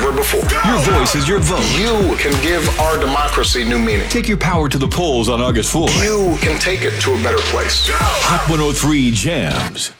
never before. Your voice is your vote. You can give our democracy new meaning. Take your power to the polls on August 4th. You can take it to a better place. Hot 103 Jams.